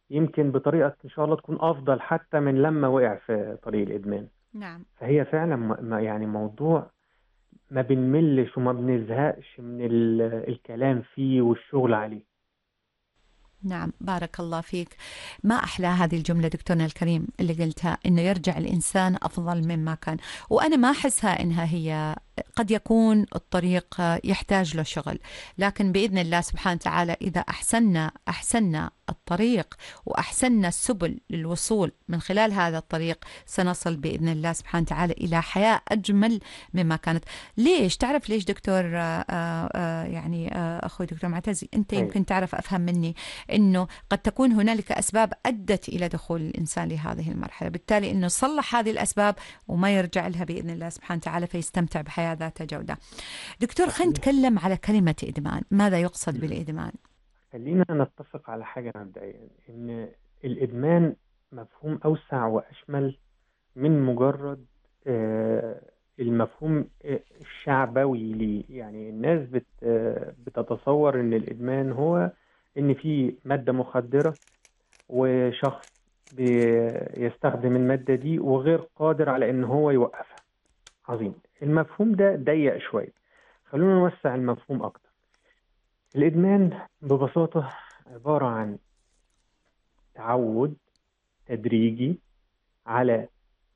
يمكن بطريقة إن شاء الله تكون أفضل حتى من لما وقع في طريق الإدمان. نعم. فهي فعلا يعني موضوع ما بنملش وما بنزهقش من الكلام فيه والشغل عليه. نعم، بارك الله فيك. ما أحلى هذه الجملة دكتورنا الكريم اللي قلتها، إنه يرجع الإنسان أفضل مما كان. وأنا ما أحسها إنها هي، قد يكون الطريق يحتاج له شغل، لكن بإذن الله سبحانه وتعالى إذا أحسننا الطريق وأحسننا السبل للوصول من خلال هذا الطريق، سنصل بإذن الله سبحانه وتعالى إلى حياة أجمل مما كانت. ليش؟ تعرف ليش دكتور يعني أخوي دكتور معتز، أنت أيوة. يمكن تعرف أفهم مني أنه قد تكون هنالك أسباب أدت إلى دخول الإنسان لهذه المرحلة، بالتالي أنه صلح هذه الأسباب وما يرجع لها بإذن الله سبحانه وتعالى، فيستمتع بحياة ذات جودة. دكتور، خلينا صحيح. نتكلم على كلمة إدمان. ماذا يقصد بالإدمان؟ خلينا نتفق على حاجة مبدئيا، إن الإدمان مفهوم أوسع وأشمل من مجرد المفهوم الشعبوي ليه. يعني الناس بتتصور إن الإدمان هو إن في مادة مخدرة وشخص بيستخدم المادة دي وغير قادر على إن هو يوقفها. عظيم. المفهوم ده ضيق شوية، خلونا نوسع المفهوم أكتر. الإدمان ببساطة عبارة عن تعود تدريجي على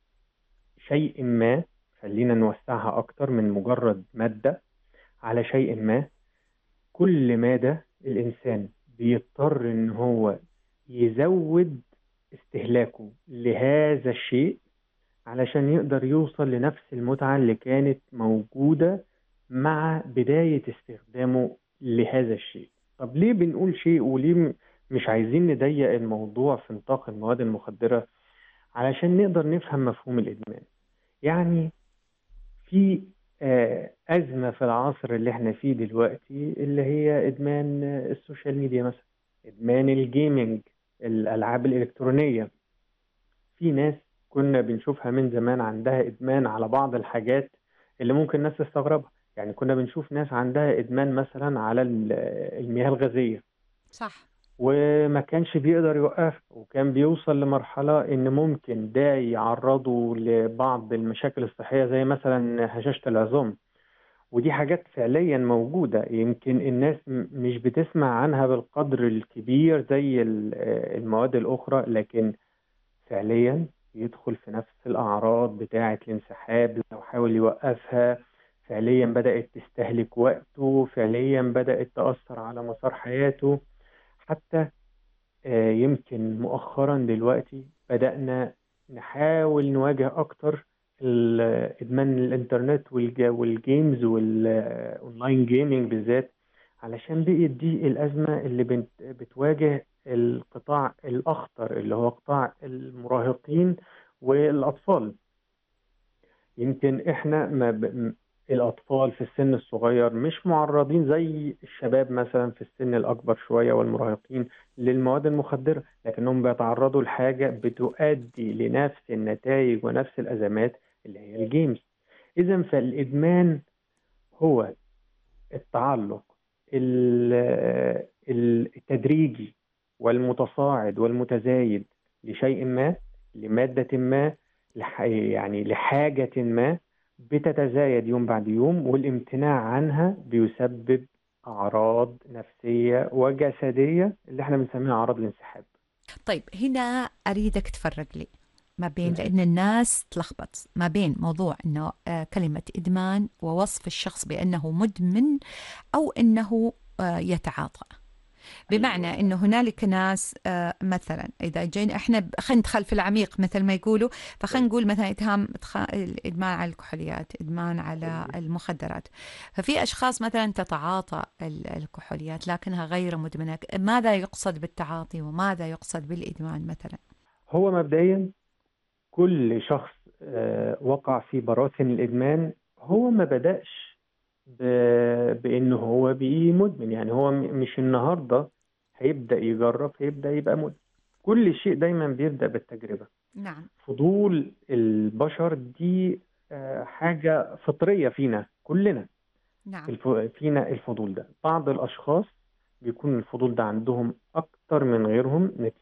شيء ما. خلينا نوسعها أكتر من مجرد مادة، على شيء ما. كل مادة الإنسان بيضطر إن هو يزود استهلاكه لهذا الشيء علشان يقدر يوصل لنفس المتعة اللي كانت موجودة مع بداية استخدامه لهذا الشيء. طب ليه بنقول شيء وليه مش عايزين نضيق الموضوع في نطاق المواد المخدرة؟ علشان نقدر نفهم مفهوم الإدمان. يعني في أزمة في العصر اللي احنا فيه دلوقتي، اللي هي إدمان السوشيال ميديا مثلا، إدمان الجيمينج، الألعاب الإلكترونية. في ناس كنا بنشوفها من زمان عندها إدمان على بعض الحاجات اللي ممكن الناس تستغربها. يعني كنا بنشوف ناس عندها إدمان مثلا على المياه الغازية، صح. وما كانش بيقدر يوقف، وكان بيوصل لمرحلة إن ممكن ده يعرضه لبعض المشاكل الصحية زي مثلا هشاشة العظام. ودي حاجات فعليا موجودة، يمكن الناس مش بتسمع عنها بالقدر الكبير زي المواد الأخرى، لكن فعليا يدخل في نفس الأعراض بتاعة الانسحاب لو حاول يوقفها. فعليا بدأت تستهلك وقته، فعليا بدأت تأثر على مسار حياته. حتى يمكن مؤخرا دلوقتي بدأنا نحاول نواجه أكتر إدمان الإنترنت والجيمز والأونلاين جيمينج بالذات، علشان بقت دي الأزمة اللي بتواجه القطاع الأخطر اللي هو قطاع المراهقين والأطفال. يمكن إحنا ما الأطفال في السن الصغير مش معرضين زي الشباب مثلا في السن الأكبر شوية والمراهقين للمواد المخدرة، لكنهم بيتعرضوا لحاجة بتؤدي لنفس النتائج ونفس الأزمات اللي هي الجيمز. إذا فالإدمان هو التعلق التدريجي والمتصاعد والمتزايد لشيء ما، لمادة ما، يعني لحاجة ما بتتزايد يوم بعد يوم، والامتناع عنها بيسبب أعراض نفسية وجسدية اللي احنا بنسميها أعراض الانسحاب. طيب، هنا أريدك تفرق لي ما بين، مهم. لأن الناس تلخبط ما بين موضوع أنه كلمة إدمان ووصف الشخص بأنه مدمن أو أنه يتعاطى. بمعنى أيوة. أنه هنالك ناس مثلا إذا جينا إحنا خلينا ندخل في العميق مثل ما يقولوا، فخلينا كويس. نقول مثلا الإدمان على الكحوليات، إدمان على حلو. المخدرات. ففي أشخاص مثلا تتعاطى الكحوليات لكنها غير مدمنة. ماذا يقصد بالتعاطي وماذا يقصد بالإدمان مثلا؟ هو مبدئيا كل شخص وقع في براثن الإدمان هو ما بدأش بأنه هو بقي مدمن. يعني هو مش النهاردة هيبدأ يجرب هيبدأ يبقى مدمن. كل شيء دايما بيبدأ بالتجربة. نعم. فضول البشر دي حاجة فطرية فينا كلنا. نعم. فينا الفضول ده. بعض الأشخاص بيكون الفضول ده عندهم أكتر من غيرهم